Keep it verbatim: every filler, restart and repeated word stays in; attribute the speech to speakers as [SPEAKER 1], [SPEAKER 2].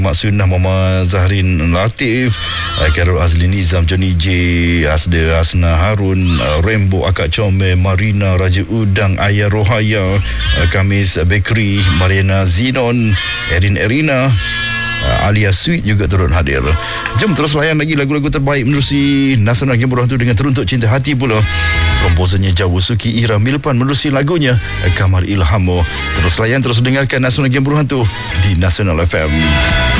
[SPEAKER 1] Mak Sunnah Mama Zahrin Latif, Karol Azli Nizam, Johnny J, Asda Asna Harun, Rembo Akak Comel, Marina Raja Udang, Ayah Rohaya, Kamis Bakery, Mariana Zinon, Erin Erina, Alia Sweet juga turut hadir. Jom terus layan lagi lagu-lagu terbaik menerusi Nasional Game Berhantu dengan Teruntuk Cinta Hati pula. Komposernya Jawa Suki Ira Milpan menerusi lagunya Kamar Ilhamo. Terus layan, terus dengarkan Nasional Game Berhantu di Nasional F M.